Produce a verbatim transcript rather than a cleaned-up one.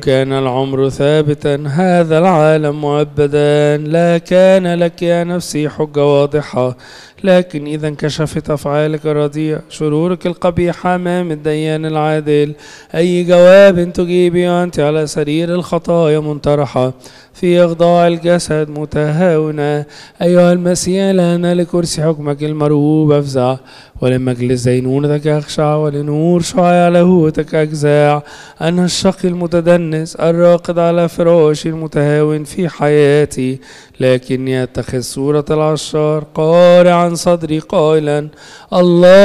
كان العمر ثابتا هذا العالم مؤبدا، لا كان لك يا نفسي حجة واضحة، لكن إذا انكشفت أفعالك الرديئة شرورك القبيحة أمام الديان العادل، أي جواب تجيبي وأنت على سرير الخطايا منطرحة في إخضاع الجسد متهاونة؟ أيها المسيح لنا لكرسي حكمك المرهوب أفزع، ولمجلس دينونتك أخشع، ولنور شعاع لاهوتك أجزاع. أنا الشقي المتدنس الراقد على فراشي المتهاون في حياتي، لكني أتخذ صورة العشار قارعا صدري قائلا الله